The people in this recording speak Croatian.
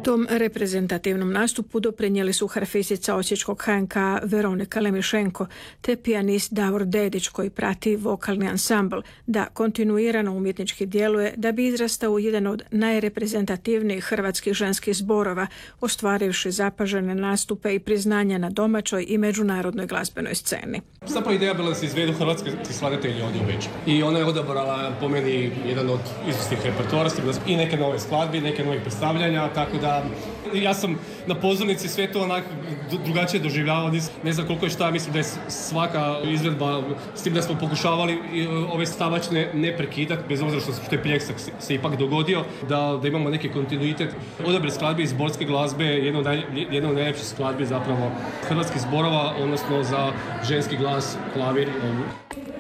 Tom reprezentativnom nastupu doprinijeli su harfistica osječkog HNK Veronika Lemišenko te pijanist Davor Dedić koji prati vokalni ansambl da kontinuirano umjetnički djeluje da bi izrastao u jedan od najreprezentativnijih hrvatskih ženskih zborova, ostvarivši zapažene nastupe i priznanja na domaćoj i međunarodnoj glazbenoj sceni. Zapravo ideja bila da se izvedu hrvatski skladatelji ovdje u Beču. I ona je odabrala po meni jedan od izvrsnih repertoara i neke nove skladbe, neke nove predstavljanja, tako da ja sam na pozornici sve to onak drugačije doživljavao. Ne znam koliko je šta, mislim da je svaka izvedba, s tim da smo pokušavali ove stavačne ne prekidati, bez obzira što je pljesak se ipak dogodio, da imamo neki kontinuitet. Odabir skladbe iz zborske glazbe je jedna od najljepših skladbi zapravo hrvatskih zborova, odnosno za ženski glas, klavir.